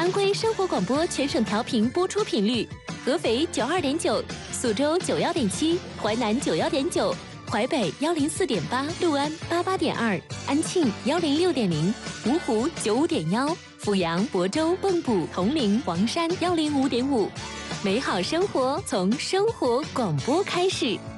安徽生活广播全省调频播出频率：合肥92.9，苏州91.7，淮南91.9，淮北104.8，六安88.2，安庆106.0，芜湖95.1，阜阳、亳州、蚌埠、铜陵、黄山105.5。美好生活从生活广播开始。